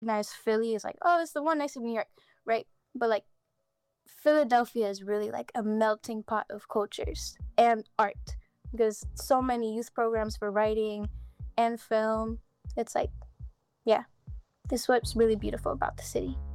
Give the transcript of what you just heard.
recognize Philly as like, oh, it's the one next to New York, right? But like Philadelphia is really like a melting pot of cultures and art because so many youth programs for writing and film. It's like, yeah, this is what's really beautiful about the city.